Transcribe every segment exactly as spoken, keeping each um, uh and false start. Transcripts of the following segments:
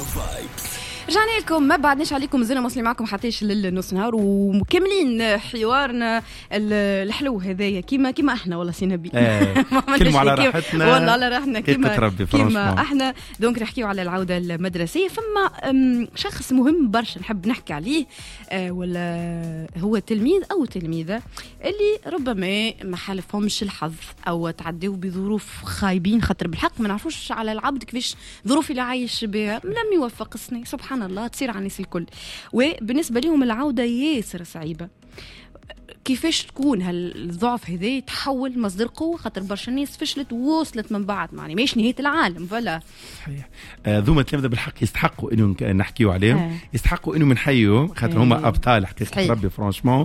رجعنا لكم، ما بعدناش عليكم، زلنا موصلين معكم حتىش للنص نهار ومكملين حوارنا الحلو هذايا كيما كيما احنا والله سي نبي آه. كلمة على راحتنا والله على راحتنا كيما كيما احنا. دونك نحكيو على العودة المدرسية. فما شخص مهم برشا نحب نحكي عليه، آه ولا هو تلميذ أو تلميذة اللي ربما ما حالفهمش الحظ أو تعدوا بظروف خايبين، خاطر بالحق ما نعرفوش على العبد كيفاش ظروف اللي عايش بها، لم يوفق السنة سبحان الله تصير على الناس الكل. وبالنسبة لهم العودة ياسر صعيبة. كيفاش تكون هالضعف هذا يتحول مصدر قوة، خاطر برشا ناس فشلت ووصلت من بعد، يعني مش نهاية العالم فلا. صحيح. آه ذوما التلامذة بالحق يستحقوا انه نحكيوا عليهم، آه. يستحقوا انه منحيوهم، خاطر آه. هما ابطال حقيقة ربي فرانشمون،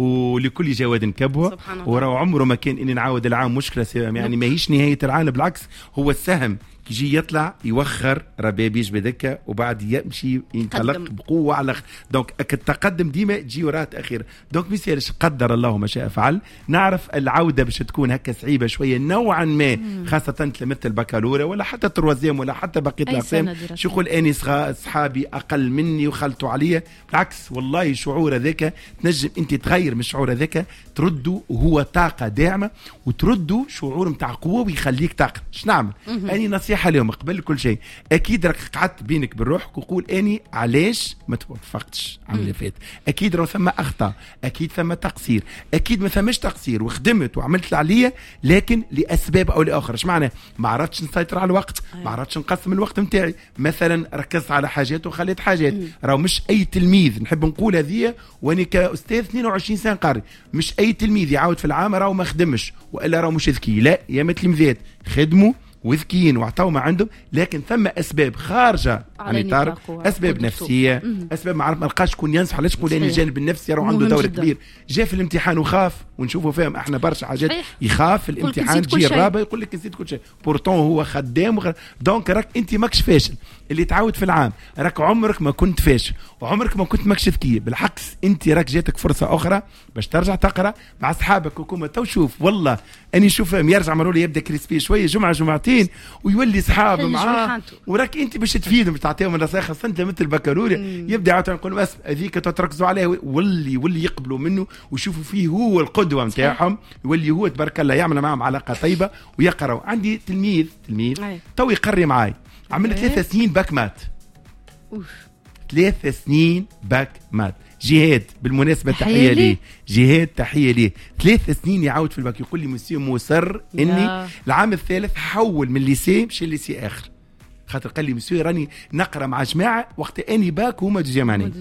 ولكل جواد كبوة، وراو عمره ما كان اني نعاود العام مشكلة، يعني ما هيش نهاية العالم، بالعكس هو السهم يجي يطلع يوخر ربابيش بدكة وبعد يمشي ينطلق بقوة على خ... دونك التقدم ديما تجي ورات أخير. دونك مثالش قدر الله ما شاء فعل. نعرف العودة باش تكون هكا صعيبة شوية نوعا ما، خاصة تلمذة البكالوريا ولا حتى تروازيام ولا حتى بقية الأقسام. شو يقول أني صحابي أقل مني وخلطوا عليا، بالعكس والله شعور ذاك تنجم أنت تغير من شعور ذاك تردوا، وهو طاقة داعمة، وتردوا شعور متاع قوة ويخليك طاقة. شو نعمل؟ أني نصيحة اليوم قبل كل شيء، اكيد راك قعدت بينك بالروح وقول اني علاش ما توفقتش عام اللي فات، اكيد راه ثم اخطاء، اكيد ثم تقصير، اكيد ما ثمش تقصير وخدمت وعملت اللي عليا، لكن لاسباب او لاخرى. ايش معنى؟ ما عرفتش نسيطر على الوقت، ما عرفتش نقسم الوقت نتاعي، مثلا ركزت على حاجات وخليت حاجات. راه مش اي تلميذ، نحب نقول هذه واني كاستاذ اثنين وعشرين سنه قاري، مش اي تلميذ يعاود في العام راه ما خدمش والا راه مش ذكي، لا، يا تلميذات خدموا وذكيين وعطاو ما عندهم، لكن ثم اسباب خارجه عن اطار، اسباب نفسيه، اسباب ما عرف ما لقاش شكون ينصح. علاش تقول اني الجانب النفسي راه عنده دور كبير. جاء في الامتحان وخاف، ونشوفوا فيهم احنا برشا حاجات يخاف في الامتحان، تجي الرابع يقول لك نسيت كل شيء، بورتون هو خدام وغ... دونك راك انت ماكش فاشل. اللي تعود في العام راك عمرك ما كنت فاشل وعمرك ما كنت ماكش ذكي، بالعكس انت راك جاتك فرصه اخرى باش ترجع تقرا مع اصحابك وكما تو. شوف والله اني شوفهم يرجع مرول يبدا كريسبي شويه جمعه جمعتين ويولي صحاب معاه، وراك انت باش تفيدهم، باش تعطيهم النصائح، خاصه انت مثل البكالوريا يبدا يعطيهم يقول لهم هذيك تركزوا عليها، واللي واللي يقبلوا منه ويشوفوا فيه هو القدوه نتاعهم، يولي هو تبارك الله يعمل معهم علاقه طيبه ويقراوا. عندي تلميذ تلميذ تو يقري معاي، عمل ثلاث سنين باك مات، ثلاث سنين باك مات. جهاد بالمناسبة تحية ليه، جهاد تحية ليه، ثلاث سنين يعود في الباك. يقول لي مسيو مصر اني العام الثالث حول من ليسي مش الليسي اخر، خاطر قال لي مسيو راني نقرا مع جماعه وقت اني باك وهما جماني.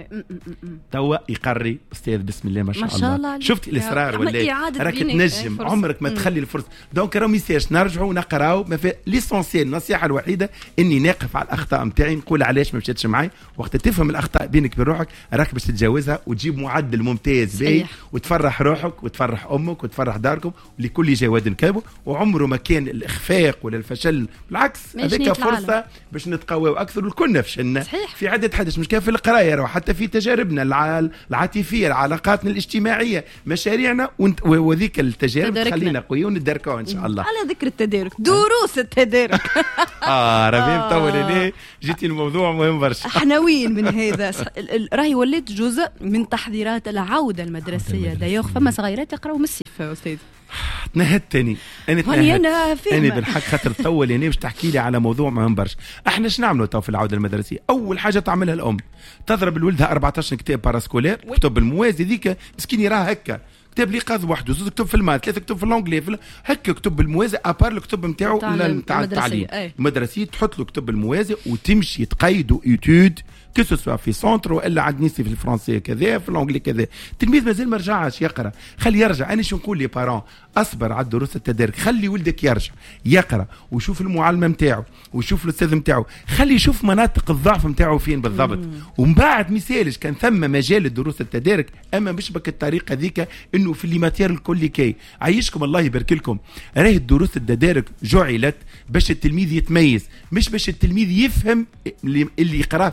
توا يقري استاذ بسم الله ما شاء, ما شاء الله. شفت الاصرار ولا راك تنجم عمرك ما تخلي الفرصه. دونك راه ميساج نرجعوا نقراو، ما في ليسونسيال. النصيحه الوحيده اني نقف على الاخطاء نتاعي، نقول علاش ما مشيتش معي، وقت تفهم الاخطاء بينك وبين روحك راك باش تتجاوزها وتجيب معدل ممتاز باهي وتفرح روحك وتفرح امك وتفرح داركم، لكل جواد كابو. وعمره ما كان الاخفاق ولا الفشل، بالعكس هذاك فرصه باش نتقوى اكثر. وكنا فشلنا في عده حدث، مش كان في القرايه وحتى في تجاربنا العاطفيه، العلاقاتنا الاجتماعيه، مشاريعنا، وذيك التجارب تخلينا قويين وندركوها ان شاء الله. على ذكر التدارك، دروس التدارك اه ربي مطول ليه جيتي الموضوع مهم برشا. احنا وين من هذا؟ راهي وليت جزء من تحضيرات العوده المدرسيه. دايوغ فما صغيرات يقراوا من الصيف استاذ. تنهدت تاني انا تنهدت انا بالحق، خاطر طول يعني باش تحكي لي على موضوع مهم برشا. احنا شنو نعملوا تو في العوده المدرسيه؟ اول حاجه تعملها الام تضرب لولدها أربعة عشر كتاب باراسكولير، كتب الموازي ذيك مسكين يراها هكا، كتاب ليقاظ وحده، زوج كتب في المات، ثلاثه كتب في اللونجلي، هكا كتب الموازي ابار الكتب نتاعو نتاع التعليم المدرسي، تحط له كتب الموازي وتمشي تقيدوا ايتود كسو سوا في سونتر والا عند نيسي في الفرنسيه كذا في الانجلي كذا. التلميذ مازال ما رجعش يقرا، خلي يرجع. انا شو نقول لي بارون؟ اصبر على الدروس التدارك، خلي ولدك يرجع يقرا ويشوف المعلمه نتاعو ويشوف الاستاذ نتاعو، خلي يشوف مناطق الضعف نتاعو فين بالضبط، ومن بعد مثالش كان ثم مجال الدروس التدارك. اما مش بك الطريقه ذيك انه في الليماتير الكل كي عايشكم الله يبارك لكم. راهي الدروس التدارك جعلت باش التلميذ يتميز، مش باش التلميذ يفهم اللي يقراه في اللي سيما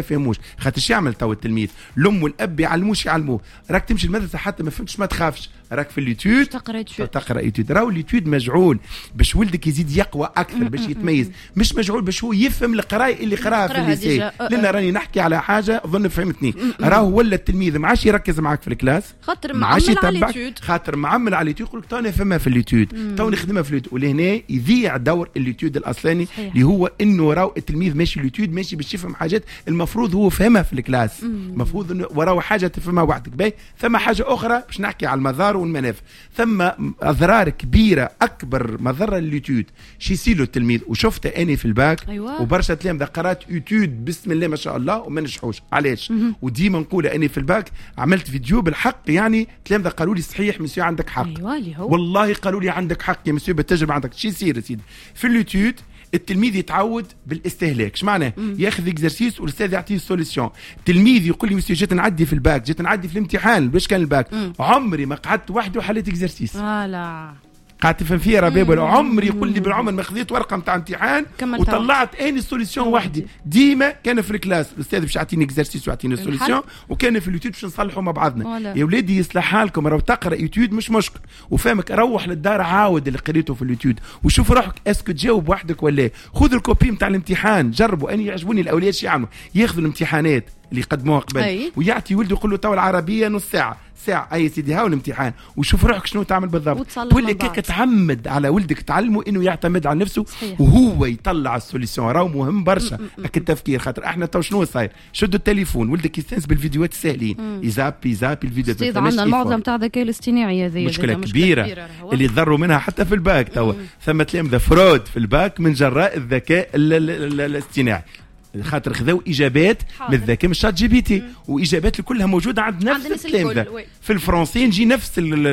يفهموش. خاطر شو يعمل تو التلميذ؟ الام والاب يعلموش يعلموه، راك تمشي المدرسه حتى ما فهمتش ما تخافش، راك في اليوتيوب تقرا تقرا يوتيوب. راهو اليوتيوب مجعول باش ولدك يزيد يقوى اكثر، باش يتميز، مش مجعول باش هو يفهم القرايه اللي قراها في الليسي. لان راني نحكي على حاجه اظن فهمتني. راهو ولا التلميذ ما عادش يركز معك في الكلاس، خاطر معمل على اليوتيوب، خاطر معمل على اليوتيوب، يقول لك تو نفهمها في اليوتيوب، تو نخدمها في اليوتيوب. ولهنا يذيع دور اليوتيوب الاصلاني اللي هو انه راهو التلميذ ماشي اليوتيوب ماشي باش يفهم حاجات المفروض هو فهمها في الكلاس، المفروض انه وراه حاجه تفهمها وحدك. باهي ثم حاجه اخرى باش نحكي على المضار والمنافع. ثم اضرار كبيره، اكبر مضره لليوتيوب شي يصير التلميذ، وشفته اني في الباك. أيوة. وبرشا تلامذه قرات يوتيوب بسم الله ما شاء الله وما نجحوش. علاش؟ وديما نقول اني في الباك عملت فيديو بالحق، يعني تلامذه قالوا لي صحيح مسيو عندك حق. أيوة هو. والله قالوا لي عندك حق يا مسيو، بالتجربه عندك. شي يصير يا سيدي في اليوتيوب؟ التلميذ يتعود بالاستهلاك. ايش معناه؟ ياخذ اكزرسيس والاستاذ يعطيه سوليسيون. التلميذ يقول لي مسيو جيت نعدي في الباك، جيت نعدي في الامتحان، باش كان الباك؟ مم. عمري ما قعدت وحدي وحليت اكزرسيس. لا قاعد تفهم فيها رباب ولا عمري يقول لي بالعمر ما خذيت ورقه نتاع امتحان وطلعت اني سوليسيون وحدي. ديما كان في الكلاس الاستاذ باش يعطيني اكزرسيس ويعطيني سوليسيون، وكان في اليوتيوب باش نصلحوا مع بعضنا. يا ولادي يصلحها لكم، راهو تقرا يوتيوب مش مشكل، وفهمك روح للدار عاود اللي قريته في اليوتيوب وشوف روحك اسكو تجاوب وحدك ولا. خذ الكوبي نتاع الامتحان، جربوا. اني يعجبوني الاولاد شو يعملوا، ياخذوا الامتحانات اللي قدموها قبل أي. ويعطي ولده يقول له تو العربيه نص ساعه ساعه اي سيدي هاو الامتحان، وشوف روحك شنو تعمل بالضبط. تولي كيك تعمد على ولدك تعلمه انه يعتمد على نفسه صحيح. وهو يطلع السوليسيون. راهو مهم برشا هكا التفكير. خاطر احنا تو شنو صاير؟ شدوا التليفون ولدك يستانس بالفيديوهات السهلين، يزاب يزاب الفيديو. عندنا المعضله نتاع الذكاء الاصطناعي هذه مشكله كبيره, كبيرة اللي تضروا منها حتى في الباك. تو ثم تلامذه فرود في الباك من جراء الذكاء الاصطناعي، خاطر خذوا اجابات من الذكاء من شات جي بي تي، واجابات اللي كلها موجوده عند نفس التلامذه. في الفرنسي نجي نفس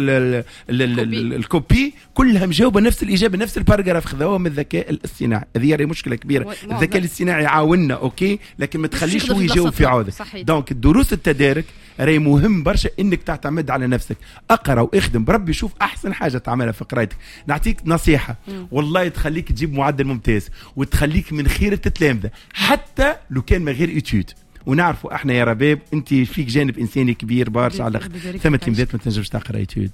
الكوبي كلها مجاوبه نفس الاجابه نفس الباراجراف، خذوها من الذكاء الاصطناعي. هذه راهي مشكله كبيره. الذكاء الاصطناعي يعاوننا اوكي، لكن ما تخليش هو يجاوب في عوده. دونك الدروس التدارك راهي مهم برشا انك تعتمد على نفسك. اقرا واخدم بربي، شوف احسن حاجه تعملها في قرايتك. نعطيك نصيحه مم. والله تخليك تجيب معدل ممتاز وتخليك من خير التلامذه حتى لو كان من غير ايتيود. ونعرفوا احنا يا رباب انت فيك جانب انساني كبير برشا على ثم تلامذات ما تنجمش تقرا ايتيود،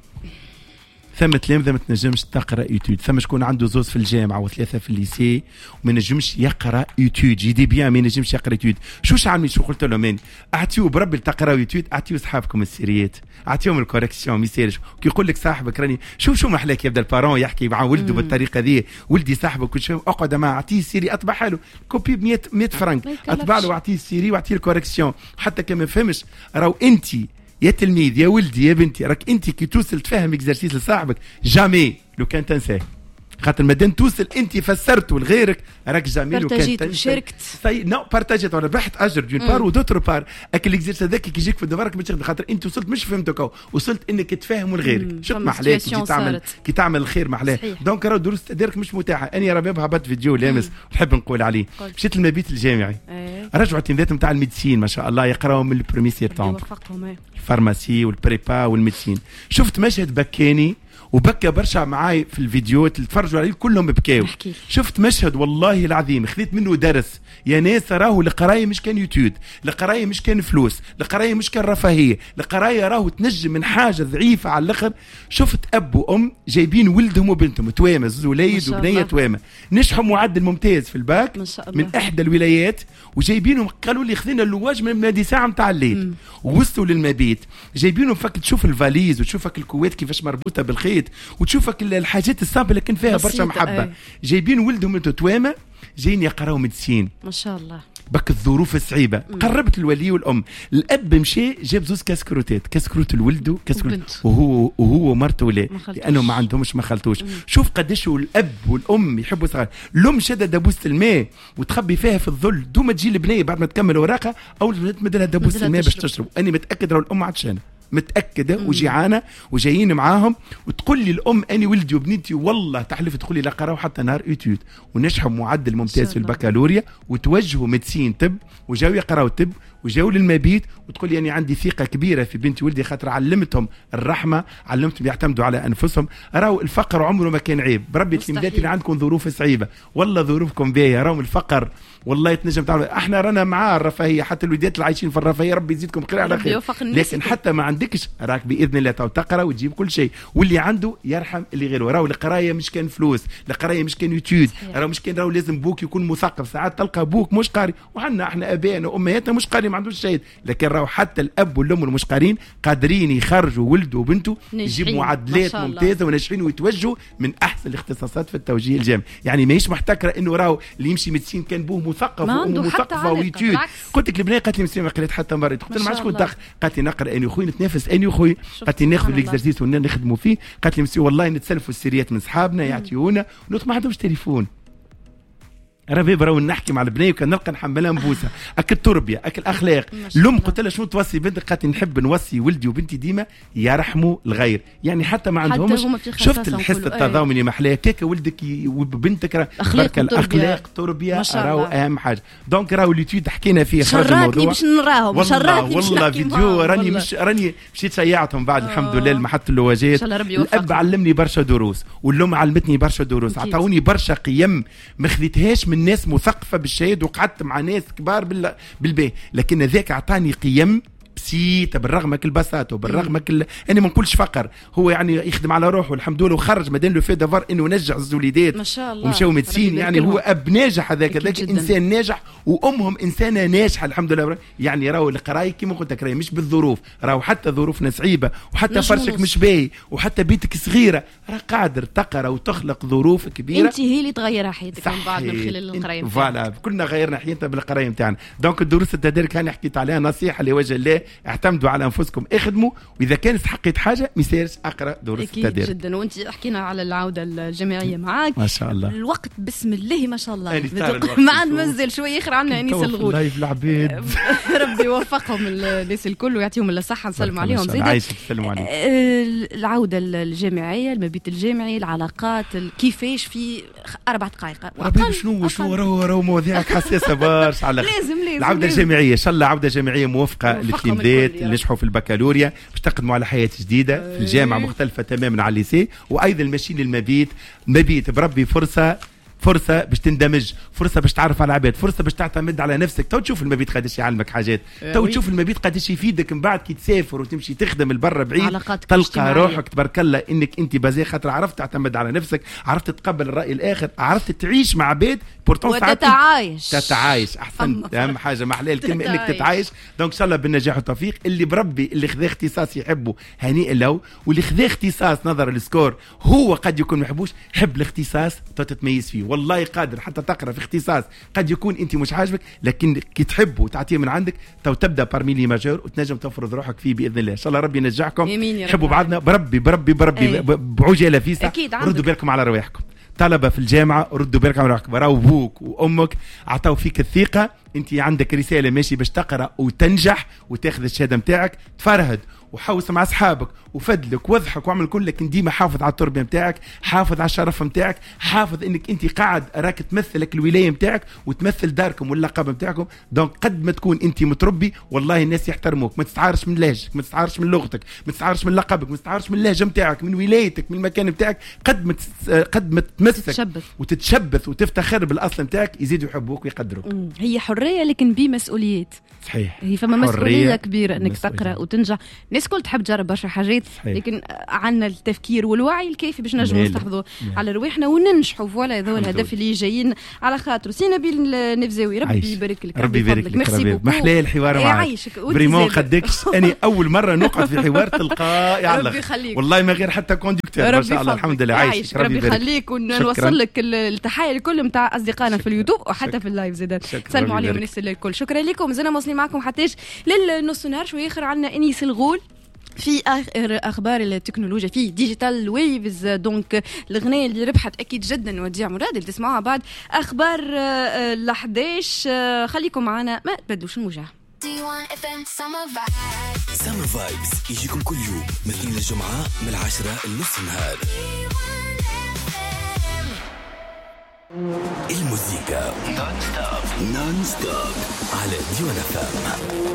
ثم تلامذه ما تنجمش تقرا يوتيوب، ثم شكون عنده زوز في الجامعه وثلاثه في الليسي وما نجمش يقرا يوتيوب. جي دي بيان ما نجمش يقرا يوتيوب. شو شعمل شو قلت له مين اعطيو بربي تقراو يوتيوب، اعطيو اصحابكم السيريات، اعطيهم الكوريكسيون ما يصيرش. كي يقول لك صاحبك راني شوف شو محلاك يبدا البارون يحكي مع ولده بالطريقه ذي، ولدي صاحبك وشو اقعد معاه اعطيه السيري اطبعها له كوبي ب مية فرنك، اطبع له واعطيه السيري واعطيه الكوريكسيون حتى كما فهمش. راهو انت يا تلميذ يا ولدي يا بنتي راك انت كي توصل تفهم اكزرسيس لصاحبك جامي لو كان تنساه، خاطر مادام توصل انت فسرته لغيرك راك جامي لو كان تنساه شاركت سي نو بارتاجيت ولا ربحت اجر دون بار ودوتر بار. اكل الاكزرسيس هذاك كي يجيك في دماغك باش تخدم، خاطر انت وصلت مش فهمتك وصلت انك تفهم لغيرك. شوف محلاك كي تعمل كي تعمل الخير محلاه. دونك راه دروس تدارك مش متاحه. انا يا رباب هبط فيديو لامس نحب نقول عليه. مشيت للمبيت الجامعي ايه. رجعوا التلامذات نتاع الميديسين ما شاء الله يقراوا من البريمي سيبتمبر الفارماسي والبريبا والميديسين. شفت مشهد بكاني وبكى برشا معاي في الفيديوهات اللي تفرجوا عليه كلهم بكاو. شفت مشهد والله العظيم خذيت منه درس يا ناس. راهو القرايه مش كان يوتيوب، القرايه مش كان فلوس، القرايه مش كان رفاهيه، القرايه راهو تنجم من حاجه ضعيفه على الاخر. شفت اب وام جايبين ولدهم وبنتهم توامه، زوز وليد وبنيه توامه، نجحوا معدل ممتاز في الباك من احدى الولايات، وجايبينهم قالوا لي خذينا اللواج من المادي ساعه نتاع الليل ووصلوا للمبيت. جايبينهم فك تشوف الفاليز وتشوفك الكويت كيفاش مربوطه بالخيط وتشوفك الحاجات الصعبه اللي كان فيها برشا محبه. أي. جايبين ولدهم انتو توامه جايين يقراو ميديسين ما شاء الله بك الظروف الصعيبه. قربت الولي والام، الاب مشى جاب زوز كاسكروتات، كاسكروت الولد كاسكروت وهو وهو ومرته لا لانه ما عندهمش ما خلطوش. شوف قداش الاب والام يحبوا صغار. الام شدت دبوسه الماء وتخبي فيها في الظل دوما تجي البنيه بعد ما تكمل اوراقها اول ما تمد لها دبوسه الماء باش تشرب. اني متاكد راهو الام عطشانه متاكده وجيعانه وجايين معاهم، وتقول لي الام اني ولدي وبنتي والله تحلف تقول لي لا قراوا حتى نهار ايتيود ونجحوا معدل ممتاز في البكالوريا وتوجهوا ميدسين طب وجاوا يقراوا طب وجاوا للمبيت، وتقول لي أنا عندي ثقة كبيرة في بنتي ولدي خاطر علمتهم الرحمة، علمتهم يعتمدوا على أنفسهم. راهو الفقر عمره ما كان عيب، بربي تلميذاتي اللي عندكم ظروف صعيبة والله ظروفكم باهية، راهو الفقر والله تنجم تعمل، احنا رانا مع الرفاهية، حتى الوليدات اللي عايشين في الرفاهية ربي يزيدكم خير على خير، لكن حتى ما عندكش راك بإذن الله تقرأ وتجيب كل شيء، واللي عنده يرحم اللي غيره. راهو القراية مش كان فلوس، القراية مش كان يوتيود، راهو مش كان راهو لازم بوك يكون مثقف، ساعات تلقى بوك مش قاري، وعندنا احنا ابائنا وامهاتنا مش قاري ما عندوش شيء، لكن راهو حتى الاب والام المش قارين قادرين يخرجوا ولده وبنته يجيب معدلات ممتازه وناجحين ويتوجهوا من احسن الاختصاصات في التوجيه الجامعي. يعني ماهيش محتكره انه راهو اللي يمشي ميدسين كان بوه مثقف وامه مثقفه ويتيود. قلت لك البنيه قالت لي مسلمه قريت حتى مره، قلت لها ما عادش كنت قالت لي نقرا اني خويا نتنافس اني خويا، قالت لي ناخذ الاكزرسيس ونخدموا فيه، قالت لي مسي والله نتسلفوا السيريات من صحابنا يعطيونا ونوت ما عندهمش تليفون. ربي براو نحكي مع البنيه وكان نلقى نحملها نبوسه اكل تربيه اكل اخلاق. الام قلت لها شنو توصي بنتك؟ قالت نحب نوصي ولدي وبنتي ديما يرحموا الغير، يعني حتى ما عندهمش شفت الحس التضامني محلاه كيكه ولدك وبنتك اخلاق اخلاق تربيه راهو اهم حاجه. دونك راهو ليتيود حكينا فيه خرج الموضوع باش نراهم والله والله فيديو راني مش راني مشيت شيعتهم بعد الحمد لله لمحطه اللواجات. الاب علمني برشا دروس والام علمتني برشا دروس، عطاوني برشا قيم ما خذيتهاش من ناس مثقفة بالشهاد وقعدت مع ناس كبار بالباه، لكن ذاك أعطاني قيم بسيطة بالرغم كل بساطة وبالرغم كل أنا ما نقولش فقر، هو يعني يخدم على روحه الحمد لله وخرج مدان له في دفار إنه نجح الزوليدات ما شاء الله ومشاو ميدسين، يعني هو أب ناجح هذاك هذاك إنسان ناجح وأمهم إنسانة ناجحة الحمد لله. يعني راهو القراية كيما قلت لك راهي مش بالظروف، راهو حتى ظروفنا صعيبة وحتى فرشك مش باهي وحتى بيتك صغيرة راه قادر تقرا وتخلق ظروف كبيرة. أنت هي اللي تغيرها حياتك من بعد من خلال القراية. فوالا كلنا غيرنا حياتنا بالقراية نتاعنا. دونك الدروس التدارك هاني حكيت عليها نصيحة لوجه الله، اعتمدوا على انفسكم اخدموا، واذا كان استحقيت حاجه ما يصيرش اقرا دروس التدريب. اكيد جدا. وانت حكينا على العوده الجامعيه معاك ما شاء الله الوقت بسم الله ما شاء الله ما عاد منزل شويه اخر عنا انيس الغول لايف العبيد ربي يوفقهم الناس الكل ويعطيهم الصحه نسلم عليهم زيد. عايشك تسلم عليك. العوده الجامعيه المبيت الجامعي العلاقات كيفاش في اربع دقائق ربي شنو شنو راهو راهو مواضيعك حساسه برشا على لازم لازم العوده الجامعيه ان شاء الله عوده جامعيه موفقه للتلميذات اللي نجحوا في البكالوريا باش تقدموا على حياه جديده في الجامعه مختلفه تماما على الليسي، وايضا ماشيين للمبيت مبيت بربي فرصه فرصة باش تندمج، فرصة باش تعرف على العباد، فرصة باش تعتمد على نفسك. تو تشوف المبيت قداش يعلمك حاجات، تو تشوف المبيت قداش يفيدك من بعد كي تسافر وتمشي تخدم البرة بعيد تلقى روحك تبارك الله انك انت بازي خاطر عرفت تعتمد على نفسك، عرفت تقبل الرأي الآخر، عرفت تعيش مع عباد وتتعايش تتعايش احسن اهم حاجة ما احلى الكلمة انك تتعايش. دونك ان شاء الله بالنجاح والتوفيق. اللي بربي اللي خذا اختصاص يحبه هنيئا له، واللي خذا اختصاص نظر السكور هو قد يكون ما يحبوش، حب الاختصاص تتميز فيه. والله قادر حتى تقرا في اختصاص قد يكون انت مش عاجبك، لكن كي تحبه وتعطيه من عندك تو تبدا بارمي لي ماجور وتنجم تفرض روحك فيه باذن الله. ان شاء الله ربي ينجحكم، حبوا بعضنا بربي بربي بربي بعجاله فيسا. ردوا بالكم على رواحكم طلبه في الجامعه، ردوا بالكم على رواحكم، راهو ابوك وامك عطاو فيك الثقه، انت عندك رساله ماشي باش تقرا وتنجح وتاخذ الشهاده نتاعك، تفرهد وحوس مع اصحابك وفدلك واضحك واعمل كل، لكن ديما حافظ على التربيه نتاعك، حافظ على الشرف نتاعك، حافظ انك انت قاعد راك تمثلك الولايه نتاعك وتمثل داركم واللقب نتاعكم. دونك قد ما تكون انت متربي والله الناس يحترموك، ما تستعارش من لهجتك، ما تستعارش من لغتك، ما تستعارش من لقبك، ما تستعارش من اللهجه نتاعك، من ولايتك، من المكان نتاعك، قد ما قد ما تتمسك تتشبث. وتتشبث وتفتخر بالاصل نتاعك يزيدوا يحبوك ويقدروك. هي حريه لكن بمسؤوليات. صحيح. هي فما مسؤوليه كبيره انك تقرا وتنجح. الناس كل تحب تجرب برشا حاجات، صحيح. لكن عندنا التفكير والوعي الكافي باش نجموا نستحفظوا على رواحنا وننجحوا. فوالا هذا هو الهدف اللي جايين على خاطر سي نبيل النفزاوي. ربي يبارك لك، ربي يبارك لك، ميرسي بوكو، محلاه الحوار معاك بريمون خدكش. انا اول مره نقعد في حوار تلقائي على ربي والله ما غير حتى كوندكتور ما شاء الله الحمد لله. عايشك ربي يخليك، ونوصل لك التحيه الكل نتاع اصدقائنا في اليوتيوب وحتى في اللايف زيد سلموا عليهم الناس الكل. شكرا لكم، زلنا واصلين معكم حتىش للنص نهار شويه اخر. عندنا انيس الغول في آخر أخبار التكنولوجيا في ديجيتال ويفز. دونك الأغنية اللي ربحت أكيد جدا وديع مراد اللي تسمعوها بعد أخبار الأحداش. خليكم معنا ما تبدوش الموجة. سامر فايبس يجيكم كل يوم من الاثنين للجمعة من العاشرة لنص النهار. الموسيقى نون ستوب نون ستوب على ديوان فام.